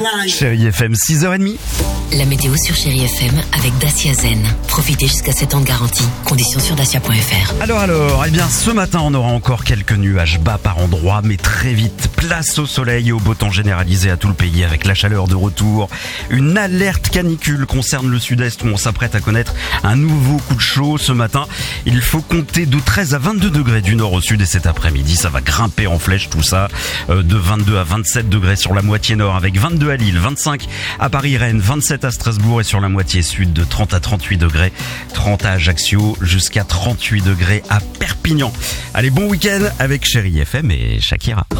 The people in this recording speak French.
Chérie FM, 6h30. La météo sur Chérie FM avec Dacia Zen. Profitez jusqu'à 7 ans de garantie. Conditions sur dacia.fr. Alors, eh bien, ce matin, on aura encore quelques nuages bas par endroits, mais très vite, place au soleil et au beau temps généralisé à tout le pays avec la chaleur de retour. Une alerte canicule concerne le sud-est où on s'apprête à connaître un nouveau coup de chaud ce matin. Il faut compter de 13 à 22 degrés du nord au sud et cet après-midi, ça va grimper en flèche tout ça. De 22 à 27 degrés sur la moitié nord avec 22 à Lille, 25 à Paris-Rennes, 27 à Strasbourg et sur la moitié sud de 30 à 38 degrés, 30 à Ajaccio jusqu'à 38 degrés à Perpignan. Allez, bon week-end avec Chérie FM et Shakira.